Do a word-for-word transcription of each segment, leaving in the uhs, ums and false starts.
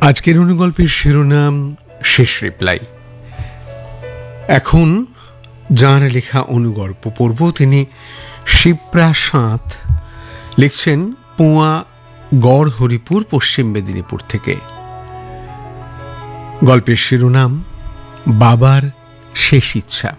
আজকের অনুগল্পের শিরোনাম শেষ রিপ্লাই। এখন যাঁর লেখা অনুগল্প পড়ব তিনি শিপ্রা সাঁত, লিখছেন পোয়া গড় হরিপুর, পশ্চিম মেদিনীপুর থেকে। গল্পের শিরোনাম বাবার শেষ ইচ্ছা।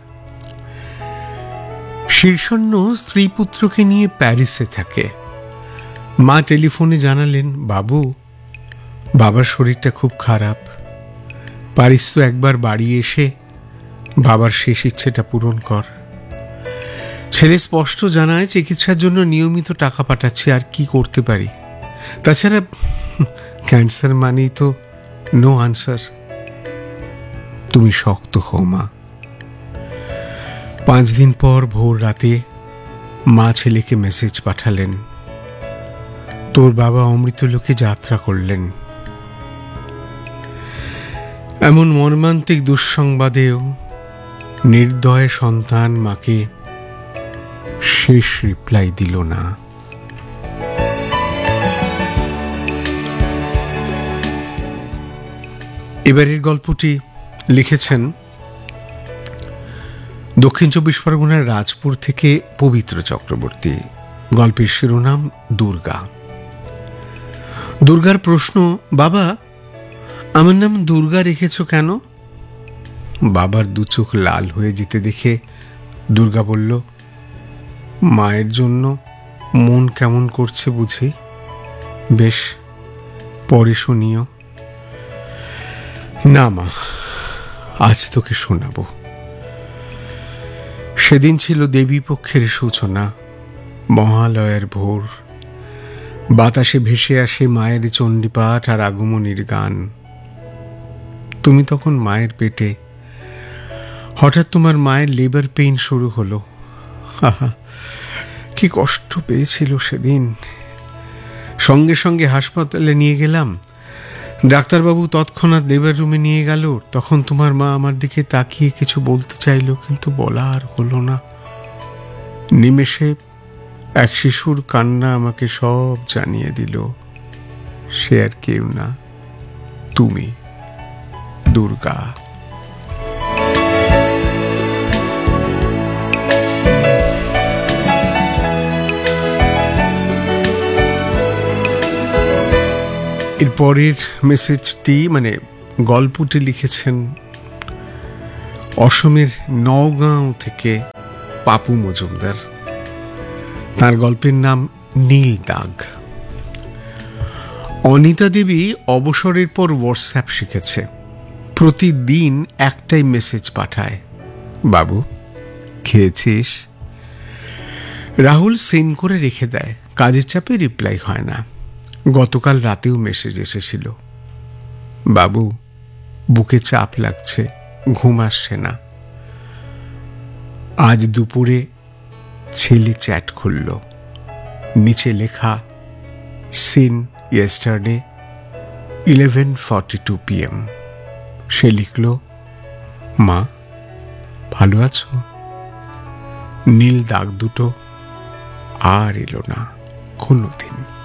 শীর্ষণ্য স্ত্রী পুত্রকে নিয়ে প্যারিসে থাকে। মা টেলিফোনে জানালেন, বাবু, বাবার শরীরটা খুব খারাপ, পারিস তো একবার বাড়ি এসে বাবার শেষ ইচ্ছেটা পূরণ কর। ছেলে স্পষ্ট জানায়, চিকিৎসার জন্য নিয়মিত টাকা পাঠাচ্ছে, আর কি করতে পারি? তাছাড়া ক্যান্সার মানেই তো নো আনসার। তুমি শক্ত হও মা। পাঁচ দিন পর ভোর রাতে মা ছেলেকে মেসেজ পাঠালেন, তোর বাবা অমৃতলোকে যাত্রা করলেন। এমন মর্মান্তিক দুঃসংবাদেও নির্দয় সন্তান মাকে শেষ রিপ্লাই দিল না। এবারের গল্পটি লিখেছেন দক্ষিণ চব্বিশ পরগনার রাজপুর থেকে পবিত্র চক্রবর্তী। গল্পের শিরোনাম দুর্গা। দুর্গার প্রশ্ন, বাবা, আমার নাম দুর্গা রেখেছ কেন? বাবার দু চোখ লাল হয়ে যেতে দেখে দুর্গা বলল, মায়ের জন্য মন কেমন করছে বুঝি, বেশ পরে শুনিও। না মা, আজ তোকে শোনাবো। সেদিন ছিল দেবী পক্ষের সূচনা, মহালয়ের ভোর। বাতাসে ভেসে আসে মায়ের চণ্ডীপাঠ আর আগমনীর গান। তুমি তখন মায়ের পেটে। হঠাৎ তোমার মায়ের লেবার পেইন শুরু হলো। আহা, কি কষ্ট পেয়েছিল সেদিন। সঙ্গে সঙ্গে হাসপাতালে নিয়ে গেলাম। ডাক্তারবাবু তৎক্ষণাৎ লেবার রুমে নিয়ে গেল। তখন তোমার মা আমার দিকে তাকিয়ে কিছু বলতে চাইল, কিন্তু বলা আর হলো না। নিমেষে এক শিশুর কান্না আমাকে সব জানিয়ে দিল। সে আর কেউ না, তুমি, দুর্গা। এর পরের মেসেজটি মানে গল্পটি লিখেছেন অসমের নওগাঁও থেকে পাপু মজুমদার। তার গল্পের নাম নীল দাগ। অনিতা দেবী অবসরের পর হোয়াটসঅ্যাপ শিখেছে। প্রতিদিন একটাই মেসেজ পাঠায়, বাবু খেয়েছিস? রাহুল সেন্ড করে রেখে দেয়, কাজের চাপে রিপ্লাই হয় না। গতকাল রাতেও মেসেজ এসেছিল, বাবু বুকে চাপ লাগছে, ঘুম আসছে না। আজ দুপুরে ছেলে চ্যাট খুলল, নিচে লেখা scene yesterday eleven forty two P M. সে লিখল, মা ভালো আছো? নীল দাগ দুটো আর এলো না কোনো দিন।